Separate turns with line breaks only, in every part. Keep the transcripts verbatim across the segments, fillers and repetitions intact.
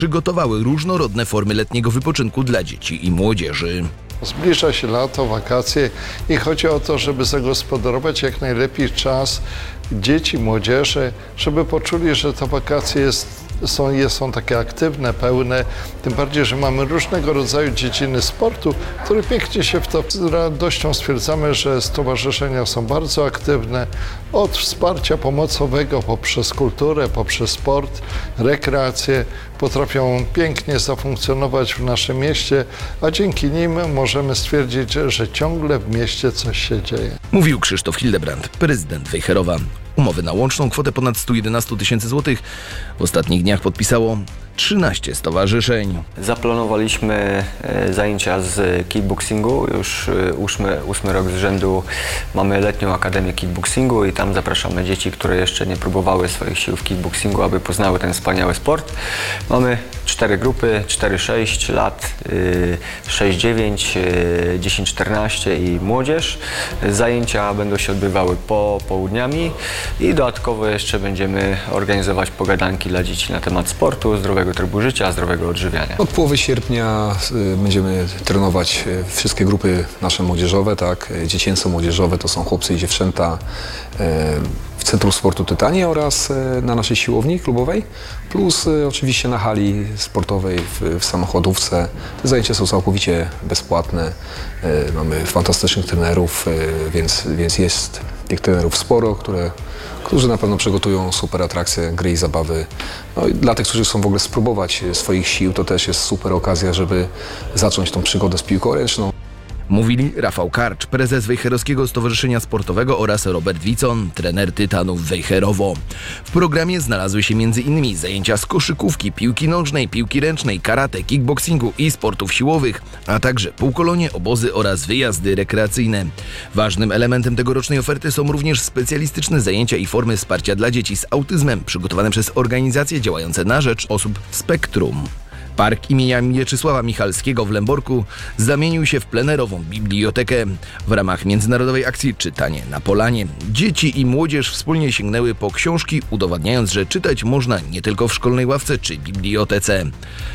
przygotowały różnorodne formy letniego wypoczynku dla dzieci i młodzieży.
Zbliża się lato, wakacje i chodzi o to, żeby zagospodarować jak najlepiej czas dzieci, młodzieży, żeby poczuli, że te wakacje jest, są, są takie aktywne, pełne. Tym bardziej, że mamy różnego rodzaju dziedziny sportu, które pięknie się w to z radością stwierdzamy, że stowarzyszenia są bardzo aktywne. Od wsparcia pomocowego poprzez kulturę, poprzez sport, rekreację potrafią pięknie zafunkcjonować w naszym mieście, a dzięki nim możemy stwierdzić, że ciągle w mieście coś się dzieje.
Mówił Krzysztof Hildebrand, prezydent Wejherowa. Umowy na łączną kwotę ponad sto jedenaście tysięcy złotych w ostatnich dniach podpisało trzynaście stowarzyszeń.
Zaplanowaliśmy zajęcia z kickboxingu. Już ósmy, ósmy rok z rzędu mamy letnią akademię kickboxingu i tam zapraszamy dzieci, które jeszcze nie próbowały swoich sił w kickboxingu, aby poznały ten wspaniały sport. Mamy cztery grupy, cztery sześć lat, sześć dziewięć, dziesięć czternaście i młodzież. Zajęcia będą się odbywały po południami i dodatkowo jeszcze będziemy organizować pogadanki dla dzieci na temat sportu, zdrowego trybu życia, zdrowego odżywiania.
Od połowy sierpnia będziemy trenować wszystkie grupy nasze młodzieżowe, tak, dziecięco-młodzieżowe, to są chłopcy i dziewczęta w Centrum Sportu Tytanie oraz na naszej siłowni klubowej, plus oczywiście na hali sportowej w, w samochodówce. Te zajęcia są całkowicie bezpłatne, mamy fantastycznych trenerów, więc, więc jest tych trenerów sporo, które którzy na pewno przygotują super atrakcje, gry i zabawy. No i dla tych, którzy chcą w ogóle spróbować swoich sił, to też jest super okazja, żeby zacząć tą przygodę z piłką ręczną.
Mówili Rafał Karcz, prezes Wejherowskiego Stowarzyszenia Sportowego oraz Robert Wicon, trener Tytanów Wejherowo. W programie znalazły się między innymi zajęcia z koszykówki, piłki nożnej, piłki ręcznej, karate, kickboxingu i sportów siłowych, a także półkolonie, obozy oraz wyjazdy rekreacyjne. Ważnym elementem tegorocznej oferty są również specjalistyczne zajęcia i formy wsparcia dla dzieci z autyzmem, przygotowane przez organizacje działające na rzecz osób w spektrum. Park imienia Mieczysława Michalskiego w Lęborku zamienił się w plenerową bibliotekę. W ramach międzynarodowej akcji Czytanie na Polanie dzieci i młodzież wspólnie sięgnęły po książki, udowadniając, że czytać można nie tylko w szkolnej ławce czy bibliotece.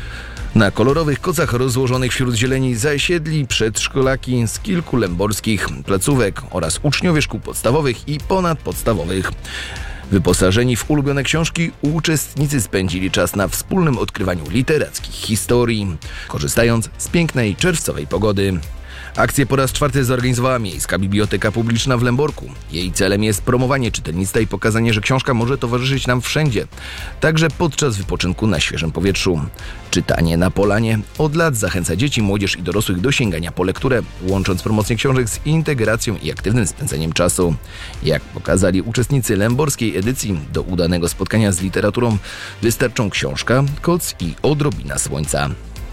Na kolorowych kocach rozłożonych wśród zieleni zasiedli przedszkolaki z kilku lęborskich placówek oraz uczniowie szkół podstawowych i ponadpodstawowych. Wyposażeni w ulubione książki, uczestnicy spędzili czas na wspólnym odkrywaniu literackich historii, korzystając z pięknej czerwcowej pogody. Akcję po raz czwarty zorganizowała Miejska Biblioteka Publiczna w Lęborku. Jej celem jest promowanie czytelnictwa i pokazanie, że książka może towarzyszyć nam wszędzie, także podczas wypoczynku na świeżym powietrzu. Czytanie na Polanie od lat zachęca dzieci, młodzież i dorosłych do sięgania po lekturę, łącząc promocję książek z integracją i aktywnym spędzeniem czasu. Jak pokazali uczestnicy lęborskiej edycji, do udanego spotkania z literaturą wystarczą książka, koc i odrobina słońca.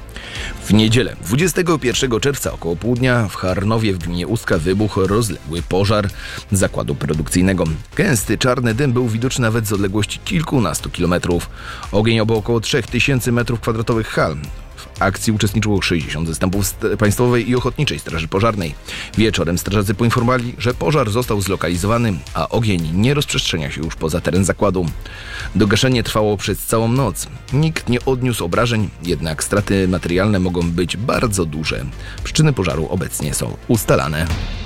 W niedzielę, dwudziestego pierwszego czerwca około południa w Harnowie w gminie Ustka wybuchł rozległy pożar zakładu produkcyjnego. Gęsty czarny dym był widoczny nawet z odległości kilkunastu kilometrów. Ogień objął około trzech tysięcy metrów kwadratowych hal. W akcji uczestniczyło sześćdziesiąt zastępów Państwowej i Ochotniczej Straży Pożarnej. Wieczorem strażacy poinformowali, że pożar został zlokalizowany, a ogień nie rozprzestrzenia się już poza teren zakładu. Dogaszenie trwało przez całą noc. Nikt nie odniósł obrażeń, jednak straty materialne mogą być bardzo duże. Przyczyny pożaru obecnie są ustalane.